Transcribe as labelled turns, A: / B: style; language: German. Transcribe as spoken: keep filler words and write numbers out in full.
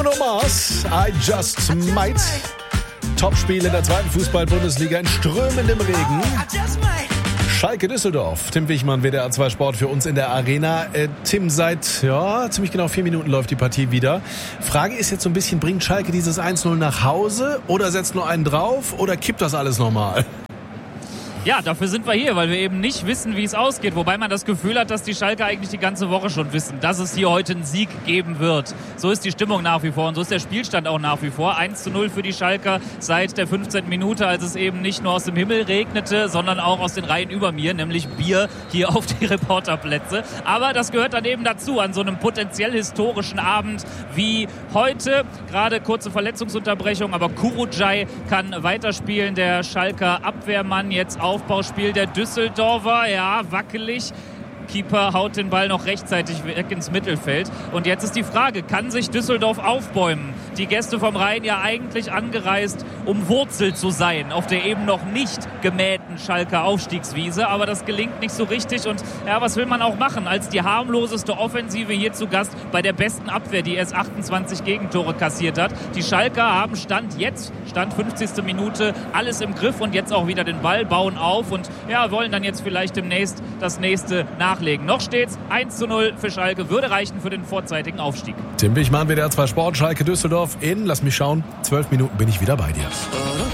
A: Bruno Mars, I Just Might. Topspiel in der zweiten Fußball-Bundesliga in strömendem Regen. Schalke Düsseldorf. Tim Wichmann, W D R zwei Sport für uns in der Arena. Äh, Tim, seit ja, ziemlich genau vier Minuten läuft die Partie wieder. Frage ist jetzt so ein bisschen, bringt Schalke dieses eins null nach Hause oder setzt nur einen drauf oder kippt das alles nochmal?
B: Ja, dafür sind wir hier, weil wir eben nicht wissen, wie es ausgeht. Wobei man das Gefühl hat, dass die Schalke eigentlich die ganze Woche schon wissen, dass es hier heute einen Sieg geben wird. So ist die Stimmung nach wie vor und so ist der Spielstand auch nach wie vor. eins zu null für die Schalker seit der fünfzehnten Minute, als es eben nicht nur aus dem Himmel regnete, sondern auch aus den Reihen über mir, nämlich Bier hier auf die Reporterplätze. Aber das gehört dann eben dazu, an so einem potenziell historischen Abend wie heute. Gerade kurze Verletzungsunterbrechung, aber Kurudjai kann weiterspielen, der Schalker Abwehrmann. Jetzt Aufbauspiel der Düsseldorfer, ja, wackelig. Keeper haut den Ball noch rechtzeitig weg ins Mittelfeld. Und jetzt ist die Frage, kann sich Düsseldorf aufbäumen? Die Gäste vom Rhein ja eigentlich angereist, um Wurzel zu sein auf der eben noch nicht gemähten Schalker Aufstiegswiese. Aber das gelingt nicht so richtig. Und ja, was will man auch machen? Als die harmloseste Offensive hier zu Gast bei der besten Abwehr, die erst achtundzwanzig Gegentore kassiert hat. Die Schalker haben Stand jetzt, Stand fünfzigste Minute, alles im Griff und jetzt auch wieder den Ball, bauen auf und ja, wollen dann jetzt vielleicht demnächst das nächste nachlegen. Noch steht's eins zu null für Schalke, würde reichen für den vorzeitigen Aufstieg.
A: Tim Wichmann, W D R zwei Sport, Schalke Düsseldorf in, lass mich schauen, zwölf Minuten bin ich wieder bei dir.